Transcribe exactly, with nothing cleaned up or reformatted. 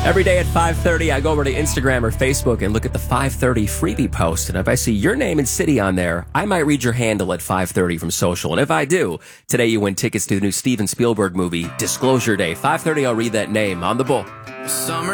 Every day at five thirty, I go over to Instagram or Facebook and look at the five thirty freebie post. And if I see your name and city on there, I might read your handle at five thirty from social. And if I do, today you win tickets to the new Steven Spielberg movie, Disclosure Day. five thirty, I'll read that name on the bull. Summer